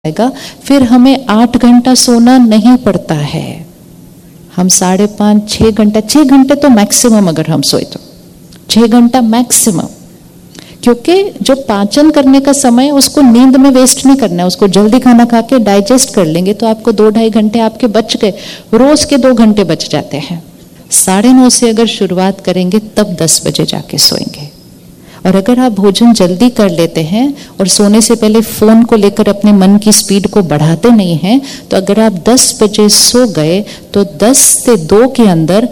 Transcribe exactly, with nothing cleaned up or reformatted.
फिर हमें आठ घंटा सोना नहीं पड़ता है। हम साढ़े पाँच छः घंटा छः घंटे तो मैक्सिमम, अगर हम सोए तो छः घंटा मैक्सिमम, क्योंकि जो पाचन करने का समय है उसको नींद में वेस्ट नहीं करना है। उसको जल्दी खाना खा के डाइजेस्ट कर लेंगे तो आपको दो ढाई घंटे आपके बच गए, रोज के दो घंटे बच जाते हैं। साढ़े नौ से अगर शुरुआत करेंगे तब दस बजे जाके सोएंगे। और अगर आप भोजन जल्दी कर लेते हैं और सोने से पहले फोन को लेकर अपने मन की स्पीड को बढ़ाते नहीं हैं, तो अगर आप दस बजे सो गए तो दस से दो के अंदर